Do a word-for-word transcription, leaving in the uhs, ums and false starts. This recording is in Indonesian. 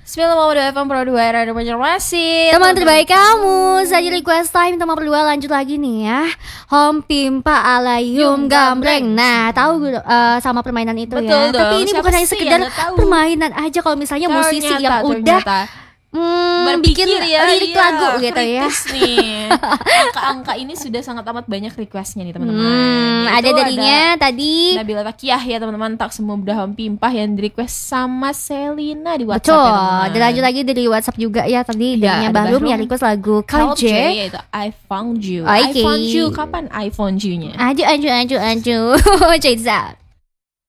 sembilan koma dua F M Pro dua Radio Banjarmasin. Teman terbaik kamu. Saya request time teman berdua lanjut lagi nih ya. Hom pimpa alayum gambreng. Nah, tahu uh, sama permainan itu Betul ya. dong. Tapi ini Siapa bukan hanya sih sekedar yang nggak tahu? permainan aja. Kalau misalnya Ternyata, musisi yang udah Hmm, berpikir bikin ya, lirik iya, lagu gitu ya. nih. Angka-angka ini sudah sangat amat banyak requestnya nih teman-teman. Hmm, ada Yaitu darinya ada tadi. Nabila Takiyah ya teman-teman, tak semua mudah pimpah yang di request sama Selina di WhatsApp. Betul. Ya, teman-teman. Dan lanjut lagi dari WhatsApp juga ya tadi. Ya, Darinya ada Bahrum Bahrum. yang request lagu K J Kalje. yaitu I found you. Oke. I found you kapan I found you-nya? Aju aju aju aju. Check this out.